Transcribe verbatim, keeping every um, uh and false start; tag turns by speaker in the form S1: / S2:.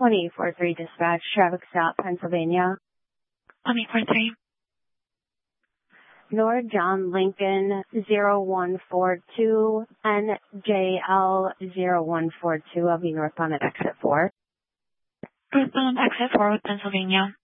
S1: one eight four three dispatch, traffic stop, Pennsylvania.
S2: one eight four three.
S1: North John Lincoln zero one four two, N J L zero one four two. I'll be northbound at exit four.
S2: Northbound exit four with Pennsylvania.